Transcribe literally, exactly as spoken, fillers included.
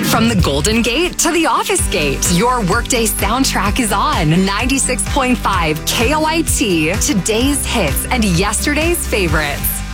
From the Golden Gate to the Office Gate, your workday soundtrack is on ninety-six point five K O I T, today's hits and yesterday's favorites.